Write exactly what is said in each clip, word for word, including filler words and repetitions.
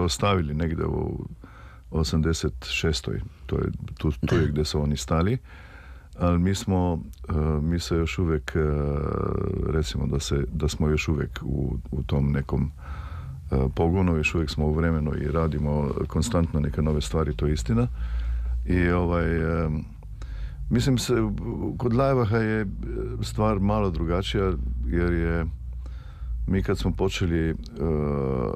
ostavili negdje u osamdeset šestoj To je, tu, tu je gdje su oni stali. Ali mi smo, uh, mi se još uvijek, uh, recimo da, se, da smo još uvijek u, u tom nekom uh, pogonu, još uvijek smo u vremenu i radimo konstantno neke nove stvari, to je istina. I ovaj, um, mislim se, kod Laibacha je stvar malo drugačija, jer je, mi kad smo počeli, uh,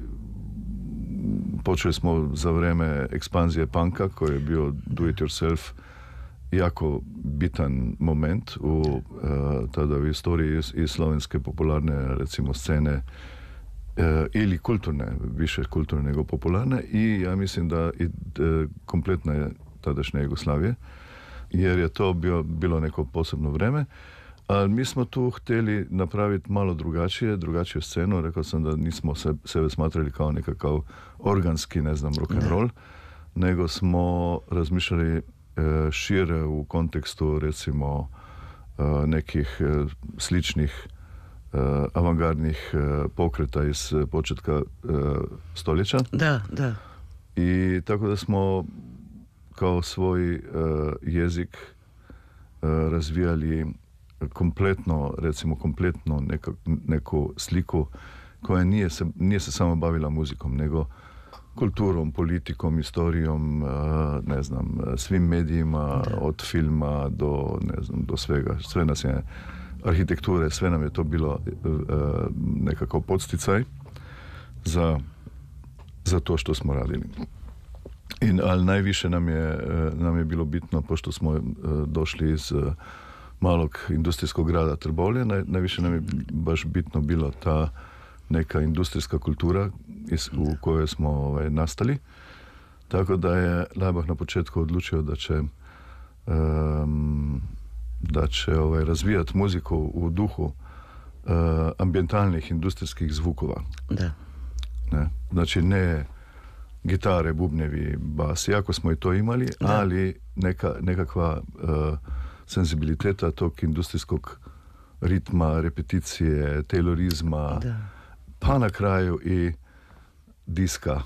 počeli smo za vrijeme ekspanzije punka, koji je bio do it yourself, jako bitan moment u uh, tada u istoriji i slovenske popularne recimo scene uh, ili kulturne, više kulturne nego popularne, i ja mislim da i uh, kompletna tadašnja Jugoslavije, jer je to bio, bilo neko posebno vreme. Ali mi smo tu htjeli napraviti malo drugačije, drugačiju scenu. Rekao sam da nismo se, sebe smatrali kao nekakav organski, ne znam, rock and roll, nego smo razmišljali e, šire u kontekstu recimo e, nekih e, sličnih e, avangardnih e, pokreta iz početka e, stoljeća. Da, da. I tako da smo kao svoj e, jezik e, razvijali kompletno, recimo kompletno neka, neku sliku koja nije se, nije se samo bavila muzikom, nego kulturom, politikom, istorijom, ne znam, svim medijima, da. Od filma do, ne znam, do svega. Sve nas je, arhitekture, sve nam je to bilo nekako podsticaj za, za to što smo radili. I, ali najviše nam je, nam je bilo bitno, pošto smo došli iz malog industrijskog grada Trbovlje, naj, najviše nam je baš bitno bila ta neka industrijska kultura iz, u kojoj smo ovaj, nastali. Tako da je Laibach na početku odlučio da će um, da će ovaj, razvijati muziku u duhu uh, ambientalnih industrijskih zvukova. Da. Ne? Znači ne gitare, bubnjevi, bas, jako smo i to imali, da. Ali neka, nekakva uh, senzibiliteta tog industrijskog ritma, repeticije, taylorizma, da. Pa na kraju i diska.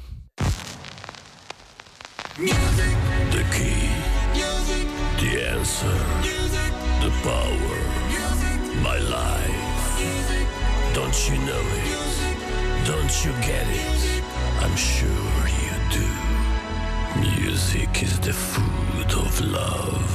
Music. The key. Music. The answer. Music. The power. Music. My life. Music. Don't you know it? Music. Don't you get it? Music. I'm sure you do. Music is the food of love.